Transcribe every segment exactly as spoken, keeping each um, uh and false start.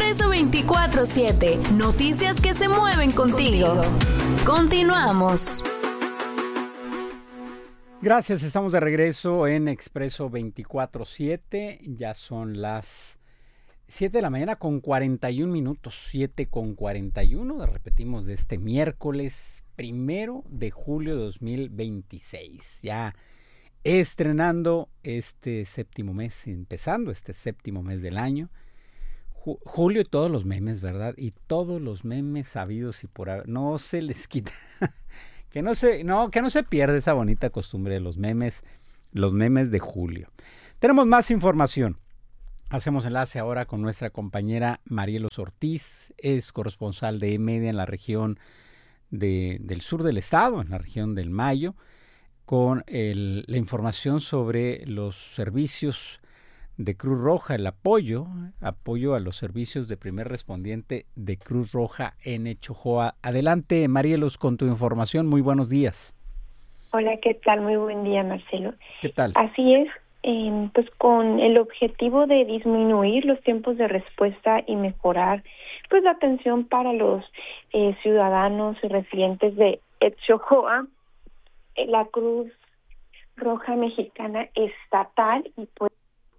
Expreso veinticuatro siete. Noticias que se mueven contigo. Continuamos. Gracias, estamos de regreso en Expreso veinticuatro siete. Ya son las siete de la mañana con cuarenta y un minutos. siete con cuarenta y uno. Repetimos, de este miércoles primero de julio de dos mil veintiséis. Ya estrenando este séptimo mes, empezando este séptimo mes del año. Ju- Julio y todos los memes, ¿verdad? Y todos los memes sabidos y por haber. No se les quita. Que no se, no, que no se pierda esa bonita costumbre de los memes, los memes de julio. Tenemos más información. Hacemos enlace ahora con nuestra compañera Marielos Ortiz, es corresponsal de E-Media en la región de, del sur del estado, en la región del Mayo, con el, la información sobre los servicios de Cruz Roja, el apoyo, apoyo a los servicios de primer respondiente de Cruz Roja en Chojoa. Adelante, Marielos, con tu información. Muy buenos días. Hola, ¿qué tal? Muy buen día, Marcelo. ¿Qué tal? Así es, eh, pues con el objetivo de disminuir los tiempos de respuesta y mejorar pues la atención para los eh, ciudadanos y residentes de Chojoa, eh, la Cruz Roja Mexicana Estatal y pues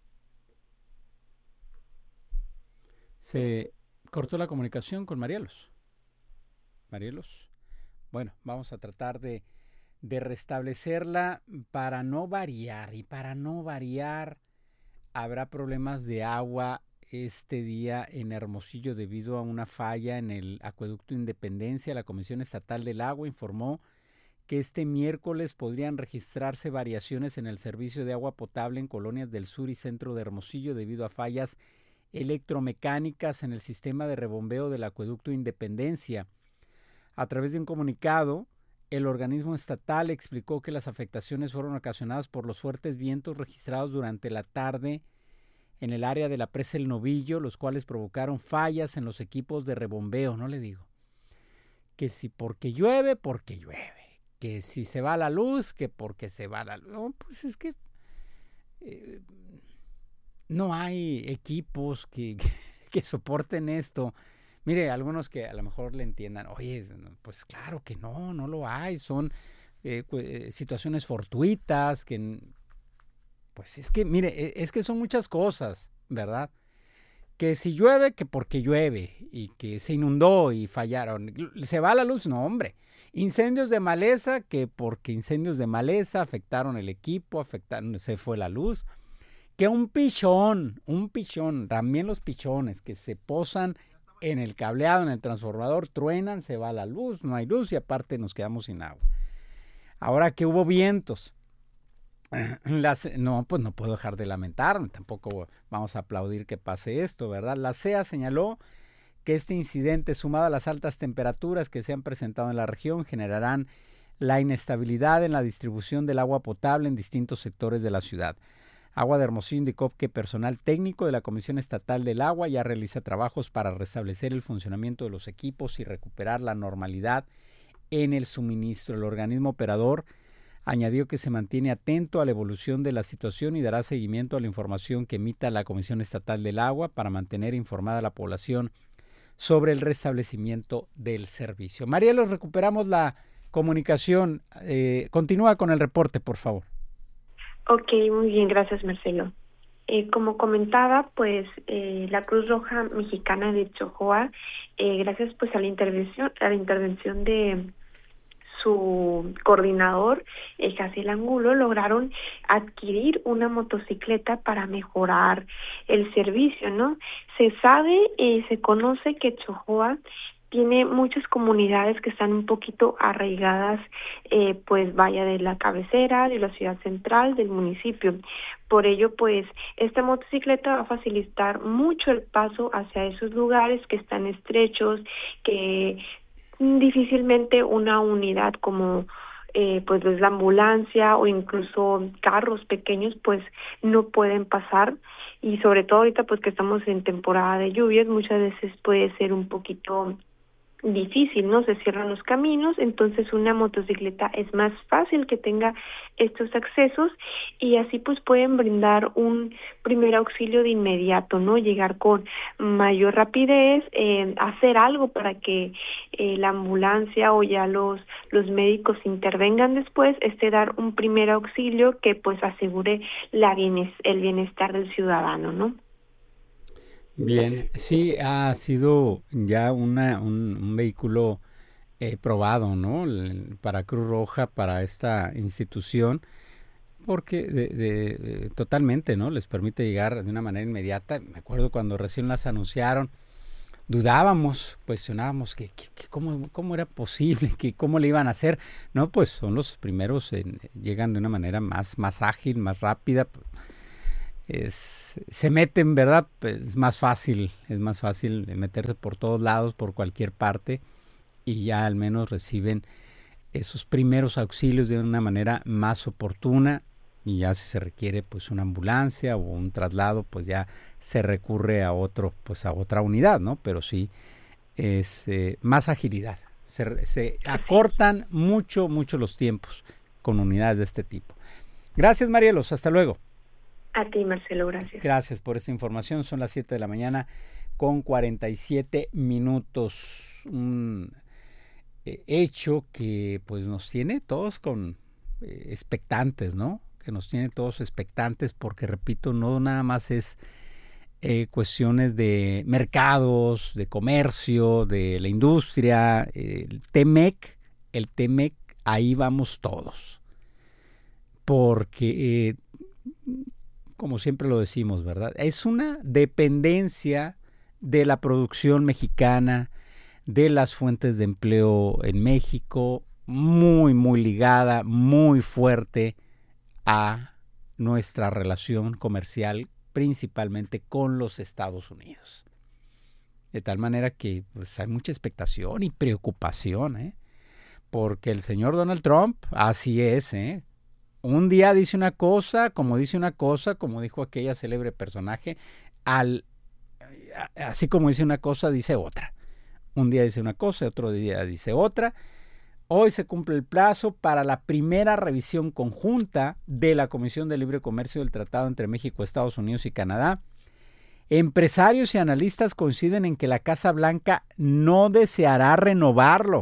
Se cortó la comunicación con Marielos. Marielos. Bueno, vamos a tratar de, de restablecerla para no variar. Y para no variar, habrá problemas de agua este día en Hermosillo debido a una falla en el acueducto Independencia. La Comisión Estatal del Agua informó que este miércoles podrían registrarse variaciones en el servicio de agua potable en colonias del sur y centro de Hermosillo debido a fallas electromecánicas en el sistema de rebombeo del acueducto Independencia. A través de un comunicado, el organismo estatal explicó que las afectaciones fueron ocasionadas por los fuertes vientos registrados durante la tarde en el área de la presa El Novillo, los cuales provocaron fallas en los equipos de rebombeo. No le digo que si porque llueve, porque llueve, que si se va la luz, que porque se va la luz. No, pues es que eh, no hay equipos que, que, que soporten esto. Mire, algunos que a lo mejor le entiendan, oye, pues claro que no, no lo hay, son eh, eh, situaciones fortuitas, que pues es que, mire, es que son muchas cosas, ¿verdad? Que si llueve, que porque llueve, y que se inundó y fallaron. ¿Se va la luz? No, hombre. Incendios de maleza, que porque incendios de maleza afectaron el equipo, afectaron, se fue la luz. Que un pichón, un pichón, también los pichones que se posan en el cableado, en el transformador, truenan, se va la luz, no hay luz y aparte nos quedamos sin agua. Ahora que hubo vientos, las, no, pues no puedo dejar de lamentarme, tampoco vamos a aplaudir que pase esto, ¿verdad? La C E A señaló que este incidente, sumado a las altas temperaturas que se han presentado en la región, generarán la inestabilidad en la distribución del agua potable en distintos sectores de la ciudad. Agua de Hermosillo indicó que personal técnico de la Comisión Estatal del Agua ya realiza trabajos para restablecer el funcionamiento de los equipos y recuperar la normalidad en el suministro. El organismo operador añadió que se mantiene atento a la evolución de la situación y dará seguimiento a la información que emita la Comisión Estatal del Agua para mantener informada a la población sobre el restablecimiento del servicio. Marielos, recuperamos la comunicación. Eh, continúa con el reporte, por favor. Ok, muy bien, gracias, Marcelo. Eh, como comentaba, pues eh, la Cruz Roja Mexicana de Chojoa, eh, gracias pues a la intervención, a la intervención de su coordinador, eh, Jaciel Angulo, lograron adquirir una motocicleta para mejorar el servicio, ¿no? Se sabe, eh, se conoce que Chojoa tiene muchas comunidades que están un poquito arraigadas, eh, pues vaya de la cabecera, de la ciudad central, del municipio. Por ello, pues, esta motocicleta va a facilitar mucho el paso hacia esos lugares que están estrechos, que difícilmente una unidad como eh, pues es la ambulancia o incluso carros pequeños pues no pueden pasar, y sobre todo ahorita pues que estamos en temporada de lluvias muchas veces puede ser un poquito difícil, ¿no? Se cierran los caminos, entonces una motocicleta es más fácil que tenga estos accesos y así pues pueden brindar un primer auxilio de inmediato, ¿no? Llegar con mayor rapidez, eh, hacer algo para que eh, la ambulancia o ya los, los médicos intervengan después, este dar un primer auxilio que pues asegure la bienes, el bienestar del ciudadano, ¿no? Bien, sí ha sido ya una, un, un vehículo eh, probado, ¿no? El, para Cruz Roja, para esta institución, porque de, de, de, totalmente, ¿no? Les permite llegar de una manera inmediata. Me acuerdo cuando recién las anunciaron, dudábamos, cuestionábamos que, que, que cómo, cómo era posible, que cómo le iban a hacer. No, pues son los primeros, en, llegan de una manera más, más ágil, más rápida. Es, se meten, ¿verdad? Es más fácil, es más fácil meterse por todos lados, por cualquier parte, y ya al menos reciben esos primeros auxilios de una manera más oportuna, y ya si se requiere pues una ambulancia o un traslado, pues ya se recurre a otro, pues a otra unidad, ¿no? Pero sí es eh, más agilidad, se, se acortan mucho, mucho los tiempos con unidades de este tipo. Gracias, Marielos, hasta luego. A ti, Marcelo, gracias. Gracias por esta información. Son las siete de la mañana con cuarenta y siete minutos. Un eh, hecho que pues nos tiene todos con eh, expectantes, ¿no? Que nos tiene todos expectantes porque, repito, no nada más es eh, cuestiones de mercados, de comercio, de la industria. Eh, el T-MEC, el T-MEC, ahí vamos todos. Porque... Eh, como siempre lo decimos, ¿verdad? Es una dependencia de la producción mexicana, de las fuentes de empleo en México, muy, muy ligada, muy fuerte a nuestra relación comercial, principalmente con los Estados Unidos. De tal manera que pues, hay mucha expectación y preocupación, ¿eh? Porque el señor Donald Trump, así es, ¿eh? Un día dice una cosa, como dice una cosa, como dijo aquella célebre personaje, al, así como dice una cosa, dice otra. Un día dice una cosa, otro día dice otra. Hoy se cumple el plazo para la primera revisión conjunta de la Comisión de Libre Comercio del Tratado entre México, Estados Unidos y Canadá. Empresarios y analistas coinciden en que la Casa Blanca no deseará renovarlo.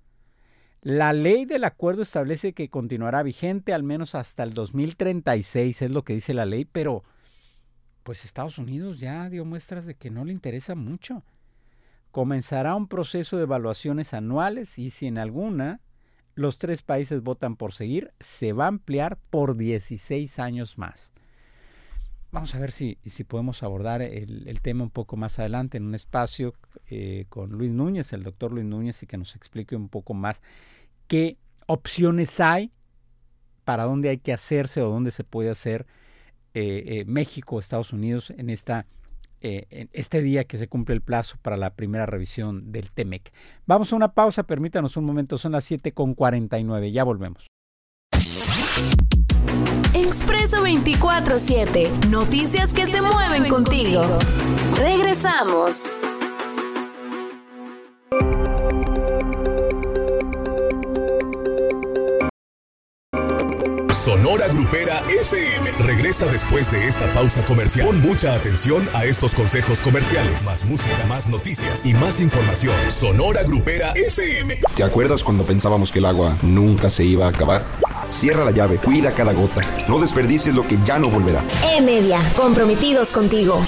La ley del acuerdo establece que continuará vigente al menos hasta el dos mil treinta y seis, es lo que dice la ley, pero pues Estados Unidos ya dio muestras de que no le interesa mucho. Comenzará un proceso de evaluaciones anuales y si en alguna los tres países votan por seguir, se va a ampliar por dieciséis años más. Vamos a ver si, si podemos abordar el, el tema un poco más adelante en un espacio eh, con Luis Núñez, el doctor Luis Núñez, y que nos explique un poco más qué opciones hay, para dónde hay que hacerse o dónde se puede hacer eh, eh, México, Estados Unidos en, esta, eh, en este día que se cumple el plazo para la primera revisión del T-MEC. Vamos a una pausa, permítanos un momento, son las siete con cuarenta y nueve, ya volvemos. Expreso veinticuatro siete, noticias que, que se, se mueven, mueven contigo. contigo. Regresamos. Sonora Grupera F M regresa después de esta pausa comercial. Pon mucha atención a estos consejos comerciales. Más música, más noticias y más información. Sonora Grupera F M. ¿Te acuerdas cuando pensábamos que el agua nunca se iba a acabar? Cierra la llave, cuida cada gota. No desperdicies lo que ya no volverá. E-Media, comprometidos contigo.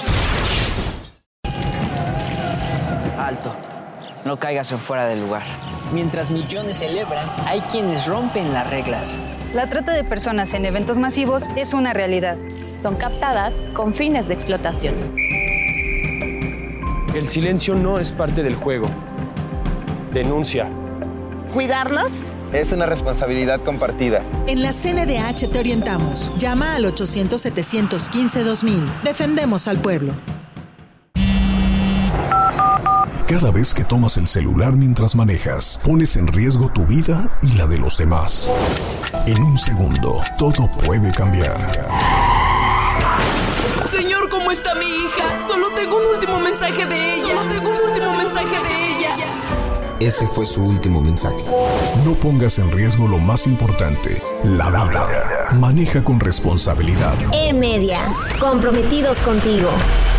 Alto, no caigas en fuera del lugar. Mientras millones celebran, hay quienes rompen las reglas. La trata de personas en eventos masivos es una realidad. Son captadas con fines de explotación. El silencio no es parte del juego. Denuncia. ¿Cuidarlos? Es una responsabilidad compartida. En la C N D H te orientamos. Llama al ochocientos, setecientos quince, dos mil. Defendemos al pueblo. Cada vez que tomas el celular mientras manejas, pones en riesgo tu vida y la de los demás. En un segundo, todo puede cambiar. Señor, ¿cómo está mi hija? Solo tengo un último mensaje de ella. Solo tengo un último mensaje de ella. ese fue su último mensaje. No pongas en riesgo lo más importante, la vida. Maneja con responsabilidad. E-Media, comprometidos contigo.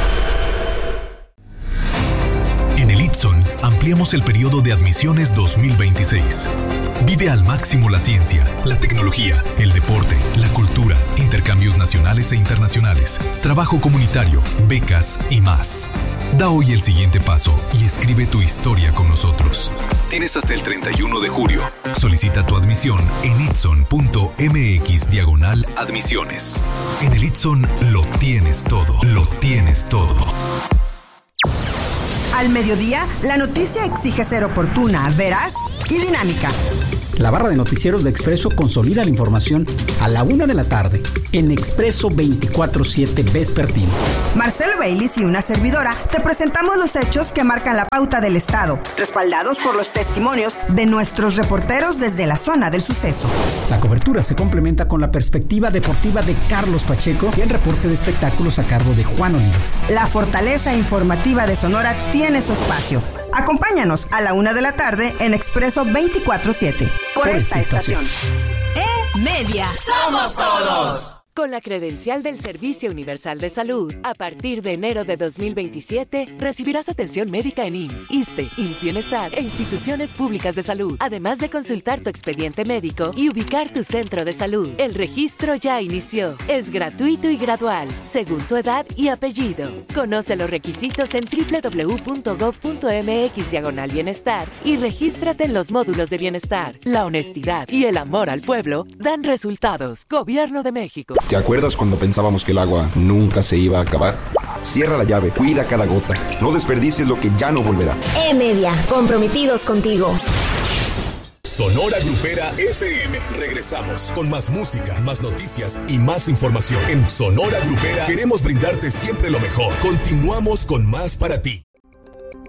En el Itson ampliamos el periodo de admisiones dos mil veintiséis. Vive al máximo la ciencia, la tecnología, el deporte, la cultura, intercambios nacionales e internacionales, trabajo comunitario, becas y más. Da hoy el siguiente paso y escribe tu historia con nosotros. Tienes hasta el treinta y uno de julio. Solicita tu admisión en itson.mx diagonal admisiones. En el Itson lo tienes todo, lo tienes todo. Al mediodía, la noticia exige ser oportuna, veraz y dinámica. La barra de noticieros de Expreso consolida la información a la una de la tarde en Expreso veinticuatro siete Vespertino. Marcelo Baylis y una servidora te presentamos los hechos que marcan la pauta del Estado, respaldados por los testimonios de nuestros reporteros desde la zona del suceso. La cobertura se complementa con la perspectiva deportiva de Carlos Pacheco y el reporte de espectáculos a cargo de Juan Olives. La fortaleza informativa de Sonora tiene su espacio. Acompáñanos a la una de la tarde en Expreso veinticuatro siete. Por, por esta estación. E-Media. ¡Somos todos! Con la credencial del Servicio Universal de Salud, a partir de enero de dos mil veintisiete, recibirás atención médica en I M S S, ISSSTE, I M S S Bienestar e instituciones públicas de salud, además de consultar tu expediente médico y ubicar tu centro de salud. El registro ya inició. Es gratuito y gradual, según tu edad y apellido. Conoce los requisitos en doble u doble u doble u punto gob punto mx diagonal bienestar y regístrate en los módulos de bienestar. La honestidad y el amor al pueblo dan resultados. Gobierno de México. ¿Te acuerdas cuando pensábamos que el agua nunca se iba a acabar? Cierra la llave, cuida cada gota. No desperdicies lo que ya no volverá. E-Media, comprometidos contigo. Sonora Grupera F M. Regresamos con más música, más noticias y más información. En Sonora Grupera queremos brindarte siempre lo mejor. Continuamos con más para ti.